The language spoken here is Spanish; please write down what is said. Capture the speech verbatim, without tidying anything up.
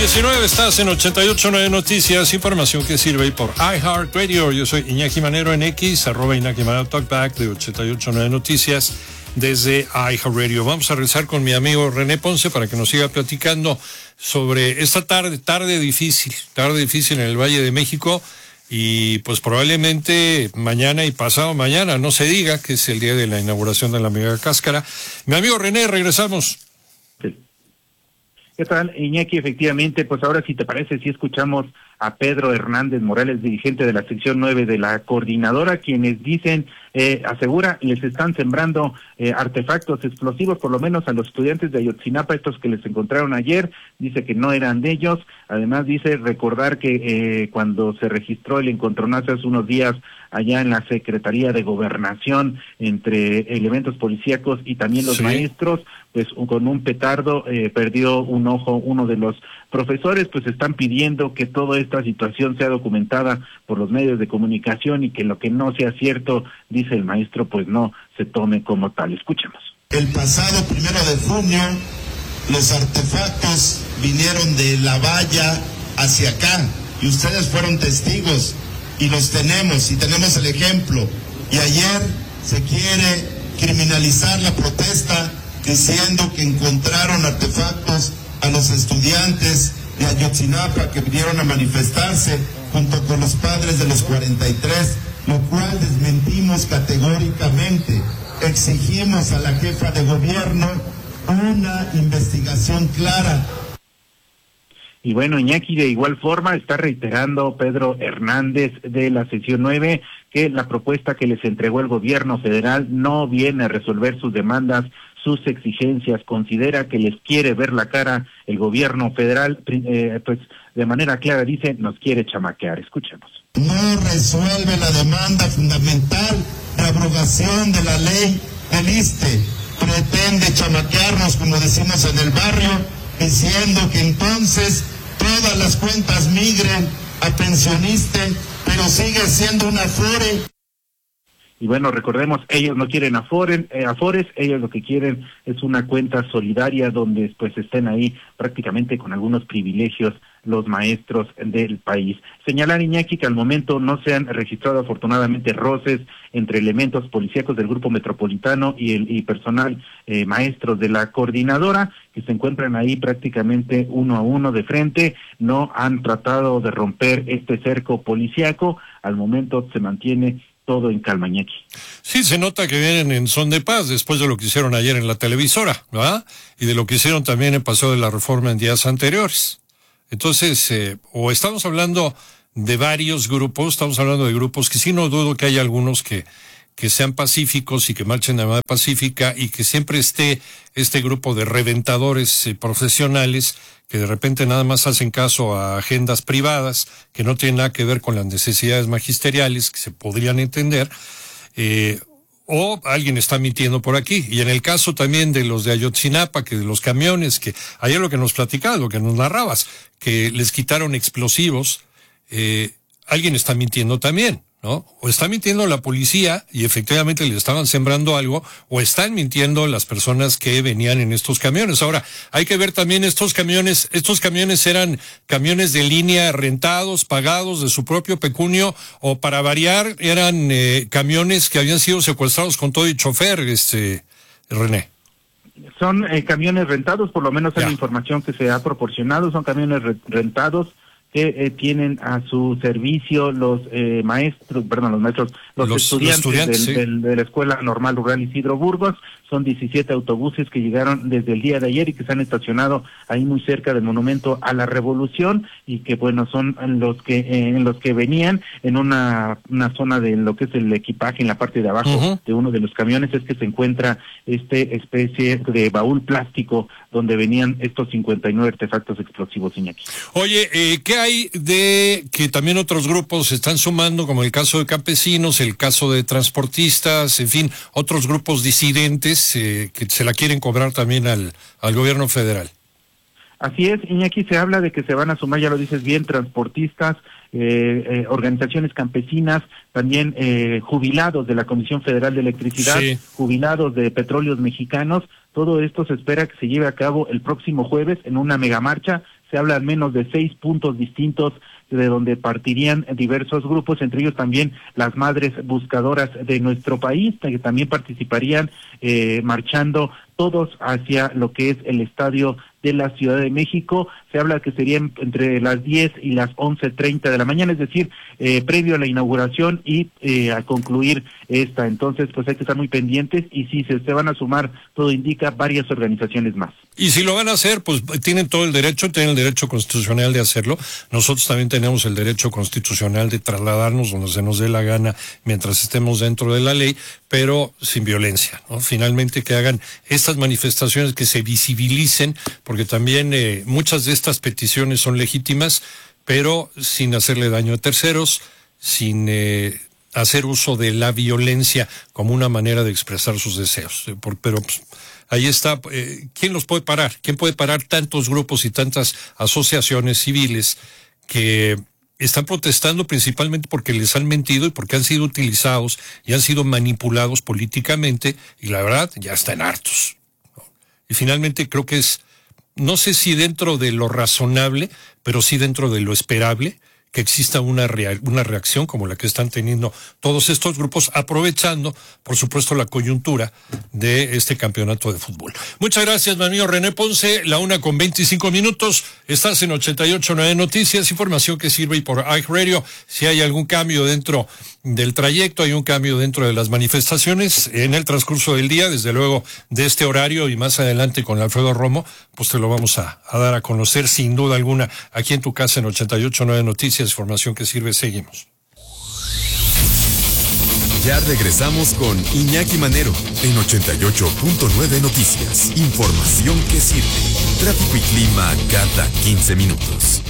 diecinueve, estás en ochenta y ocho punto nueve Noticias, información que sirve por iHeartRadio. Yo soy Iñaki Manero en X, arroba Iñaki Manero Talkback de ochenta y ocho punto nueve Noticias desde iHeartRadio. Vamos a regresar con mi amigo René Ponce para que nos siga platicando sobre esta tarde, tarde difícil, tarde difícil en el Valle de México y pues probablemente mañana y pasado mañana, no se diga que es el día de la inauguración de la mega cáscara. Mi amigo René, regresamos. Sí. ¿Qué tal, Iñaki? Efectivamente, pues ahora si te parece, si escuchamos a Pedro Hernández Morales, dirigente de la sección nueve de la coordinadora, quienes dicen, eh, asegura, les están sembrando eh, artefactos explosivos, por lo menos a los estudiantes de Ayotzinapa, estos que les encontraron ayer, dice que no eran de ellos. Además dice recordar que eh, cuando se registró el encontronazo hace unos días allá en la Secretaría de Gobernación entre elementos policíacos y también los sí. maestros, pues con un petardo eh, perdió un ojo uno de los profesores, pues están pidiendo que toda esta situación sea documentada por los medios de comunicación y que lo que no sea cierto, dice el maestro, pues no se tome como tal. Escuchemos. El pasado primero de junio, los artefactos vinieron de la valla hacia acá y ustedes fueron testigos y los tenemos y tenemos el ejemplo. Y ayer se quiere criminalizar la protesta diciendo que encontraron artefactos a los estudiantes de Ayotzinapa que vinieron a manifestarse junto con los padres de los cuarenta y tres, lo cual desmentimos categóricamente. Exigimos a la jefa de gobierno una investigación clara. Y bueno, Iñaki, de igual forma está reiterando Pedro Hernández de la sección nueve que la propuesta que les entregó el gobierno federal no viene a resolver sus demandas, sus exigencias. Considera que les quiere ver la cara el gobierno federal, eh, pues de manera clara dice, nos quiere chamaquear. Escuchemos. No resuelve la demanda fundamental de abrogación de la ley del ISSSTE. Pretende chamaquearnos, como decimos en el barrio, diciendo que entonces todas las cuentas migren a pensioniste, pero sigue siendo una afore. Y bueno, recordemos, ellos no quieren aforen, eh, afores, ellos lo que quieren es una cuenta solidaria donde pues estén ahí prácticamente con algunos privilegios los maestros del país. Señalar, Iñaki, que al momento no se han registrado afortunadamente roces entre elementos policíacos del Grupo Metropolitano y el y personal eh, maestros de la coordinadora, que se encuentran ahí prácticamente uno a uno de frente. No han tratado de romper este cerco policíaco. Al momento se mantiene todo en calma, Iñaki. Sí, se nota que vienen en son de paz después de lo que hicieron ayer en la televisora, ¿verdad? Y de lo que hicieron también en Paseo de la Reforma en días anteriores. Entonces, eh, o estamos hablando de varios grupos, estamos hablando de grupos que sí no dudo que haya algunos que, que sean pacíficos y que marchen de manera pacífica y que siempre esté este grupo de reventadores eh, profesionales que de repente nada más hacen caso a agendas privadas que no tienen nada que ver con las necesidades magisteriales que se podrían entender, eh, o alguien está mintiendo por aquí. Y en el caso también de los de Ayotzinapa, que de los camiones, que ayer lo que nos platicabas, lo que nos narrabas, que les quitaron explosivos, eh, alguien está mintiendo también, ¿no? O está mintiendo la policía y efectivamente le estaban sembrando algo, o están mintiendo las personas que venían en estos camiones. Ahora, hay que ver también estos camiones, estos camiones eran camiones de línea rentados, pagados de su propio pecunio, o para variar eran eh, camiones que habían sido secuestrados con todo y chofer, este, René. Son eh, camiones rentados, por lo menos es la información que se ha proporcionado, son camiones re- rentados que eh, tienen a su servicio los eh, maestros, perdón, los maestros, los, los estudiantes, los estudiantes del, sí. del, de la Escuela Normal Rural Isidro Burgos. Son diecisiete autobuses que llegaron desde el día de ayer y que se han estacionado ahí muy cerca del Monumento a la Revolución y que, bueno, son los que eh, en los que venían en una una zona de lo que es el equipaje en la parte de abajo uh-huh. de uno de los camiones es que se encuentra este especie de baúl plástico donde venían estos cincuenta y nueve artefactos explosivos, Iñaki. Oye, eh, ¿qué hay de que también otros grupos se están sumando, como el caso de campesinos, el caso de transportistas, en fin, otros grupos disidentes eh, que se la quieren cobrar también al, al gobierno federal? Así es, Iñaki, se habla de que se van a sumar, ya lo dices bien, transportistas, eh, eh, organizaciones campesinas, también eh, jubilados de la Comisión Federal de Electricidad, sí. jubilados de Petróleos Mexicanos. Todo esto se espera que se lleve a cabo el próximo jueves en una megamarcha. se habla al menos de seis puntos distintos de donde partirían diversos grupos, entre ellos también las madres buscadoras de nuestro país, que también participarían eh, marchando todos hacia lo que es el estadio de la Ciudad de México. Se habla que serían entre las diez y las once treinta de la mañana, es decir, eh, previo a la inauguración y eh, a concluir esta. Entonces, pues hay que estar muy pendientes y si se, se van a sumar, todo indica, varias organizaciones más. Y si lo van a hacer, pues tienen todo el derecho, tienen el derecho constitucional de hacerlo. Nosotros también tenemos el derecho constitucional de trasladarnos donde se nos dé la gana mientras estemos dentro de la ley, pero sin violencia, ¿no? Finalmente que hagan estas manifestaciones, que se visibilicen, porque también eh, muchas de estas peticiones son legítimas, pero sin hacerle daño a terceros, sin eh, hacer uso de la violencia como una manera de expresar sus deseos. Eh, por, pero pues, ahí está, eh, ¿quién los puede parar? ¿Quién puede parar tantos grupos y tantas asociaciones civiles que están protestando principalmente porque les han mentido y porque han sido utilizados y han sido manipulados políticamente, y la verdad ya están hartos, ¿no? Y finalmente creo que es, no sé si dentro de lo razonable, pero sí dentro de lo esperable, que exista una, rea- una reacción como la que están teniendo todos estos grupos, aprovechando, por supuesto, la coyuntura de este campeonato de fútbol. Muchas gracias, mi amigo René Ponce, la una con veinticinco minutos, estás en ochenta y ocho punto nueve Noticias, información que sirve y por iHeartRadio. Si hay algún cambio dentro del trayecto, hay un cambio dentro de las manifestaciones en el transcurso del día, desde luego de este horario y más adelante con Alfredo Romo, pues te lo vamos a, a dar a conocer sin duda alguna aquí en tu casa en ochenta y ocho punto nueve Noticias. Información que sirve, seguimos. Ya regresamos con Iñaki Manero en ochenta y ocho punto nueve Noticias. Información que sirve. Tráfico y clima cada quince minutos.